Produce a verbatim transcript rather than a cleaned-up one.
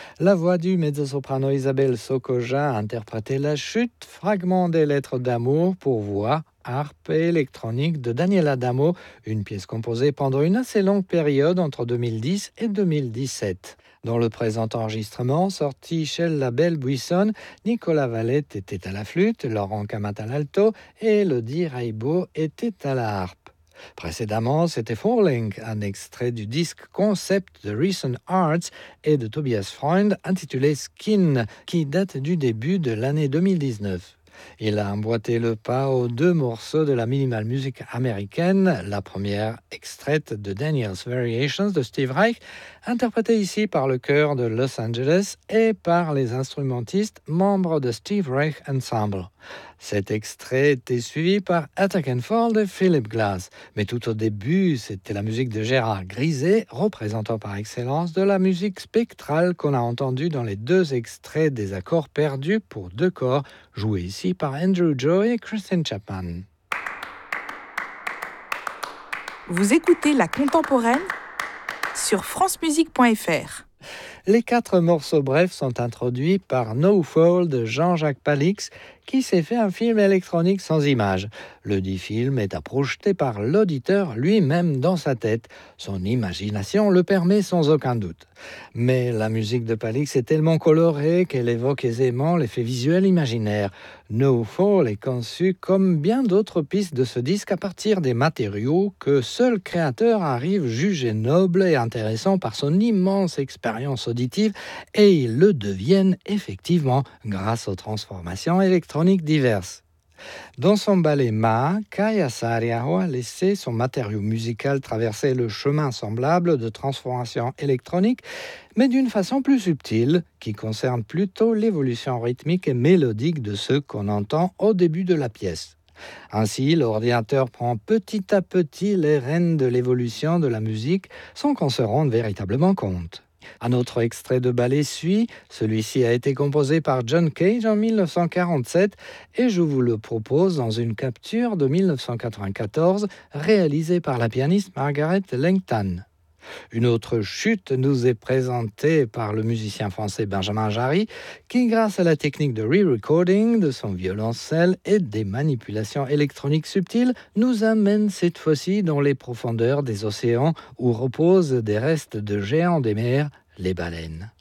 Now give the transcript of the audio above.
La voix du mezzo-soprano Isabelle Socoja interprétait la chute, fragment des lettres d'amour pour voix, harpe et électronique de Daniel Adamo, une pièce composée pendant une assez longue période entre deux mille dix et deux mille dix-sept. Dans le présent enregistrement, sorti chez le label Buisson, Nicolas Valette était à la flûte, Laurent Camat à l'alto et Elodie Raibo était à la harpe. Précédemment, c'était Falling, un extrait du disque concept de Recent Arts et de Tobias Freund intitulé Skin, qui date du début de l'année deux mille dix-neuf. Il a emboîté le pas aux deux morceaux de la minimal musique américaine, la première extraite de Daniel's Variations de Steve Reich, interprétée ici par le chœur de Los Angeles et par les instrumentistes membres de Steve Reich Ensemble. Cet extrait était suivi par Attack and Fall de Philip Glass, mais tout au début, c'était la musique de Gérard Griset, représentant par excellence de la musique spectrale qu'on a entendue dans les deux extraits des accords perdus pour deux corps, joués ici par Andrew Joe et Kristen Chapman. Vous écoutez La Contemporaine sur france musique point f r. Les quatre morceaux brefs sont introduits par No Fall de Jean-Jacques Palix, qui s'est fait un film électronique sans images. Le dit film est à projeter par l'auditeur lui-même dans sa tête. Son imagination le permet sans aucun doute. Mais la musique de Palix est tellement colorée qu'elle évoque aisément l'effet visuel imaginaire. No Fall est conçu comme bien d'autres pistes de ce disque à partir des matériaux que seul créateur arrive juger nobles et intéressants par son immense expérience auditive, et ils le deviennent effectivement grâce aux transformations électroniques diverses. Dans son ballet Ma, Kaya Saariaho a laissé son matériau musical traverser le chemin semblable de transformation électronique, mais d'une façon plus subtile, qui concerne plutôt l'évolution rythmique et mélodique de ce qu'on entend au début de la pièce. Ainsi, l'ordinateur prend petit à petit les rênes de l'évolution de la musique sans qu'on se rende véritablement compte. Un autre extrait de ballet suit, celui-ci a été composé par John Cage en dix-neuf cent quarante-sept et je vous le propose dans une capture de dix-neuf cent quatre-vingt-quatorze réalisée par la pianiste Margaret Langton. Une autre chute nous est présentée par le musicien français Benjamin Jarry, qui, grâce à la technique de re-recording de son violoncelle et des manipulations électroniques subtiles, nous amène cette fois-ci dans les profondeurs des océans où reposent des restes de géants des mers, les baleines.